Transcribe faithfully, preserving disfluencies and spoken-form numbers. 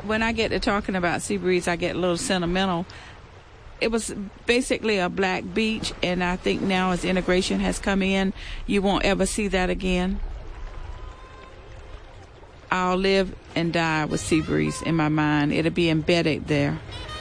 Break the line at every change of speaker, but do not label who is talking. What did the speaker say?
when I get to talking about Seabreeze, I get a little sentimental. It was basically a black beach, and I think now as integration has come in, you won't ever see that again. I'll live and die with Seabreeze in my mind. It'll be embedded there.